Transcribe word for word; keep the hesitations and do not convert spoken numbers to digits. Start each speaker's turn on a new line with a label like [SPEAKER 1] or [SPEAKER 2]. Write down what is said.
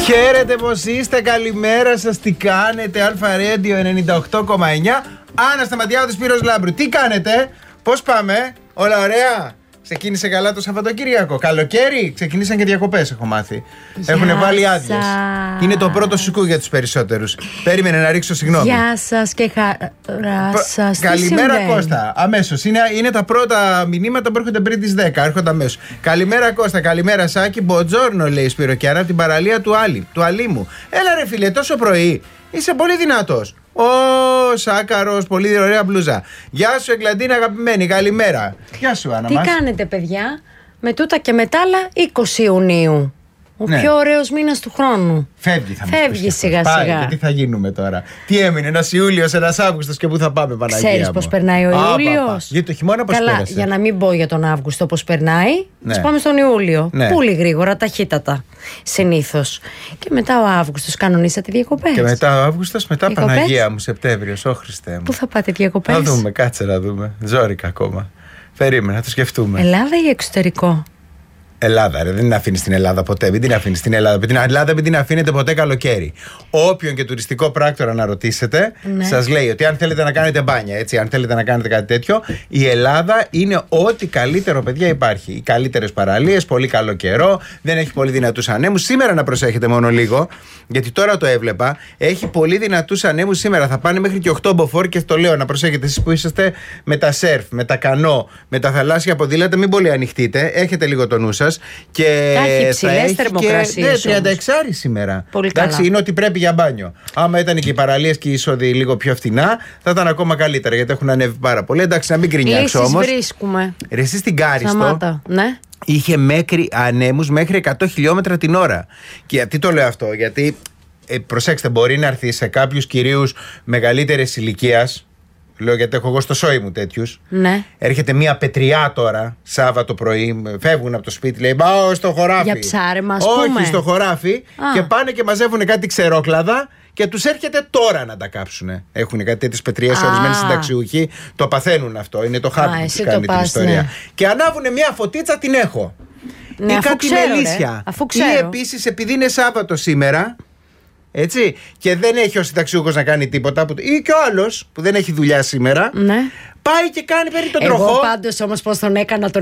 [SPEAKER 1] Χαίρετε, πως είστε, καλημέρα σας, τι κάνετε? Αλφα Radio ενενήντα οκτώ κόμμα εννιά. Άννα Σταματιάδου, Σπύρος Λάμπρου. Τι κάνετε, πώς πάμε, όλα ωραία? Ξεκίνησε καλά το Σαββατοκύριακο? Καλοκαίρι, ξεκινήσαν και διακοπές, έχω μάθει. Έχουν βάλει άδειες. Είναι το πρώτο σουκού για τους περισσότερους. Περίμενε να ρίξω συγγνώμη.
[SPEAKER 2] Γεια σας και χαρά σας.
[SPEAKER 1] Καλημέρα Κώστα, αμέσως. Είναι, είναι τα πρώτα μηνύματα που έρχονται πριν τις δέκα. Έρχονται αμέσως. Καλημέρα Κώστα, καλημέρα Σάκη. Μποτζόρνο, λέει Σπύρο και Άρα από την παραλία του Άλλη, του Αλήμου. Έλα ρε φίλε, τόσο πρωί. Είσαι πολύ δυνατός. Ω, Σάκαρος, πολύ ωραία μπλούζα. Γεια σου, Εγκλαντίνα, αγαπημένη, καλημέρα. Γεια σου, Άννα.
[SPEAKER 2] Τι
[SPEAKER 1] μας.
[SPEAKER 2] κάνετε, παιδιά? Με τούτα και μετά άλλα είκοσι Ιουνίου. Ο
[SPEAKER 1] Ναι.
[SPEAKER 2] πιο ωραίος μήνας του χρόνου.
[SPEAKER 1] Φεύγει, θα μας
[SPEAKER 2] Φεύγει
[SPEAKER 1] πεις
[SPEAKER 2] σιγά
[SPEAKER 1] αυτό.
[SPEAKER 2] σιγά.
[SPEAKER 1] Πάει, και τι θα γίνουμε τώρα? Τι έμεινε, ένας Ιούλιος, ένας Αύγουστος και πού θα πάμε, Παναγία?
[SPEAKER 2] Ξέρεις πώς περνάει ο Ιούλιος?
[SPEAKER 1] Γιατί το χειμώνα πώς
[SPEAKER 2] Καλά,
[SPEAKER 1] πέρασε?
[SPEAKER 2] για να μην πω για τον Αύγουστο πώς περνάει,
[SPEAKER 1] Ναι.
[SPEAKER 2] ας πάμε στον Ιούλιο.
[SPEAKER 1] Ναι.
[SPEAKER 2] Πολύ γρήγορα, ταχύτατα. Συνήθως. Και μετά ο Αύγουστος κανονίσατε διακοπές.
[SPEAKER 1] Και μετά ο Αύγουστος, μετά
[SPEAKER 2] Διακοπές.
[SPEAKER 1] Παναγία μου, Σεπτέμβριος, ω Χριστέ μου.
[SPEAKER 2] Πού θα πάτε διακοπές?
[SPEAKER 1] Θα δούμε, κάτσε να δούμε. Ζόρικα ακόμα. Περίμενα, να το σκεφτούμε.
[SPEAKER 2] Ελλάδα ή εξωτερικό?
[SPEAKER 1] Ελλάδα, ρε, δεν την αφήνει στην Ελλάδα ποτέ. Μην την αφήνει στην Ελλάδα. Την Ελλάδα μην την αφήνετε ποτέ καλοκαίρι. Όποιον και τουριστικό πράκτορα να ρωτήσετε,
[SPEAKER 2] Ναι.
[SPEAKER 1] σας λέει ότι αν θέλετε να κάνετε μπάνια, έτσι, αν θέλετε να κάνετε κάτι τέτοιο, η Ελλάδα είναι ό,τι καλύτερο, παιδιά, υπάρχει. Οι καλύτερες παραλίες, πολύ καλό καιρό, δεν έχει πολύ δυνατούς ανέμους. Σήμερα να προσέχετε μόνο λίγο, γιατί τώρα το έβλεπα. Έχει πολύ δυνατούς ανέμους σήμερα. Θα πάνε μέχρι και οκτώ μποφόρ και το λέω να προσέχετε εσείς που είσαστε με τα σερφ, με τα κανό, με τα θαλάσσια ποδήλατα, μην πολύ ανοιχτείτε. Έχετε λίγο το νου σας. Και
[SPEAKER 2] θα έχει ψηλές
[SPEAKER 1] έχει
[SPEAKER 2] θερμοκρασίες
[SPEAKER 1] και, ναι,
[SPEAKER 2] όμως.
[SPEAKER 1] τριάντα έξι σήμερα.
[SPEAKER 2] Πολύ
[SPEAKER 1] Εντάξει,
[SPEAKER 2] καλά.
[SPEAKER 1] είναι ότι πρέπει για μπάνιο. Άμα ήταν και οι παραλίες και οι είσοδοι λίγο πιο φτηνά, θα ήταν ακόμα καλύτερα γιατί έχουν ανέβει πάρα πολύ. Εντάξει, να μην γκρινιάξω
[SPEAKER 2] Λύσεις
[SPEAKER 1] όμως.
[SPEAKER 2] βρίσκουμε.
[SPEAKER 1] Ρε, εσύ στην Κάριστο
[SPEAKER 2] Σταμάτα, ναι.
[SPEAKER 1] είχε μέχρι ανέμους μέχρι εκατό χιλιόμετρα την ώρα. Και γιατί το λέω αυτό? Γιατί ε, προσέξτε, μπορεί να έρθει σε κάποιους κυρίους μεγαλύτερης ηλικίας. Λέω γιατί έχω εγώ στο σόι μου τέτοιους.
[SPEAKER 2] Ναι.
[SPEAKER 1] Έρχεται μία πετριά τώρα, Σάββατο πρωί, φεύγουν από το σπίτι, λέει πάω στο χωράφι.
[SPEAKER 2] Για ψάρεμα, ας
[SPEAKER 1] Όχι,
[SPEAKER 2] πούμε.
[SPEAKER 1] στο χωράφι.
[SPEAKER 2] Α.
[SPEAKER 1] Και πάνε και μαζεύουν κάτι ξερόκλαδα και τους έρχεται τώρα να τα κάψουν. Έχουν κάτι τέτοιες πετριές,
[SPEAKER 2] Α.
[SPEAKER 1] ορισμένοι συνταξιούχοι το παθαίνουν αυτό. Είναι το χάπι
[SPEAKER 2] Α,
[SPEAKER 1] που
[SPEAKER 2] εσύ
[SPEAKER 1] τους
[SPEAKER 2] το
[SPEAKER 1] κάνει την
[SPEAKER 2] πας,
[SPEAKER 1] ιστορία.
[SPEAKER 2] ναι.
[SPEAKER 1] Και ανάβουν μία φωτίτσα, την έχω.
[SPEAKER 2] Ναι,
[SPEAKER 1] Ή
[SPEAKER 2] αφού
[SPEAKER 1] κάτι
[SPEAKER 2] ξέρω, ρε.
[SPEAKER 1] μελίσια.
[SPEAKER 2] Αφού
[SPEAKER 1] Ή
[SPEAKER 2] ξέρω.
[SPEAKER 1] επίσης, επειδή είναι Σάββατο σήμερα. Έτσι, και δεν έχει ο συνταξιούχος να κάνει τίποτα. Που, ή και ο άλλος που δεν έχει δουλειά σήμερα.
[SPEAKER 2] Ναι.
[SPEAKER 1] Πάει και κάνει περί τον
[SPEAKER 2] Εγώ
[SPEAKER 1] τροχό.
[SPEAKER 2] πάντως όμως πώς τον έκανα τον